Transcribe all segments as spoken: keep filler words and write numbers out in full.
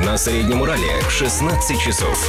На Среднем Урале шестнадцать часов.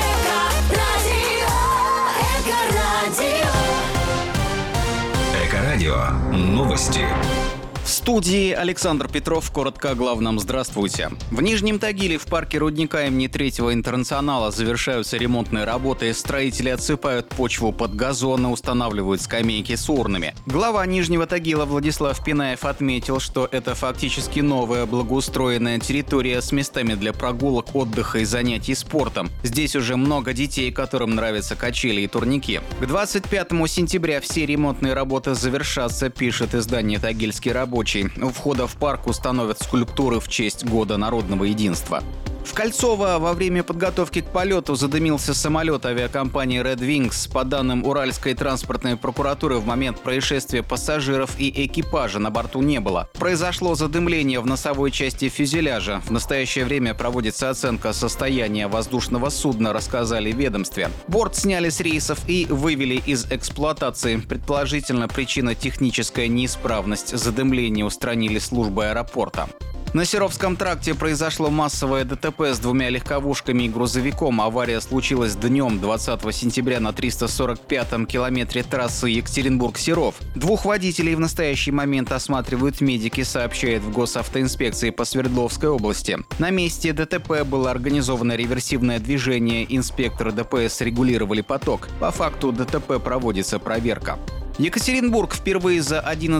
Эко-радио. Новости. В студии Александр Петров. Коротко о главном. Здравствуйте. В Нижнем Тагиле в парке рудника имени Третьего Интернационала завершаются ремонтные работы. Строители отсыпают почву под газоны, устанавливают скамейки с урнами. Глава Нижнего Тагила Владислав Пинаев отметил, что это фактически новая благоустроенная территория с местами для прогулок, отдыха и занятий спортом. Здесь уже много детей, которым нравятся качели и турники. К двадцать пятому сентября все ремонтные работы завершатся, пишет издание «Тагильский рабочий». У входа в парк установят скульптуры в честь Года народного единства. В Кольцово во время подготовки к полету задымился самолет авиакомпании Red Wings. По данным Уральской транспортной прокуратуры, в момент происшествия пассажиров и экипажа на борту не было. Произошло задымление в носовой части фюзеляжа. В настоящее время проводится оценка состояния воздушного судна, рассказали в ведомстве. Борт сняли с рейсов и вывели из эксплуатации. Предположительно, причина — техническая неисправность. Задымление устранили службы аэропорта. На Серовском тракте произошло массовое ДТП с двумя легковушками и грузовиком. Авария случилась днем двадцатого сентября на триста сорок пятом километре трассы Екатеринбург-Серов. Двух водителей в настоящий момент осматривают медики, сообщает в госавтоинспекции по Свердловской области. На месте ДТП было организовано реверсивное движение. Инспекторы ДПС регулировали поток. По факту ДТП проводится проверка. Екатеринбург впервые за одиннадцать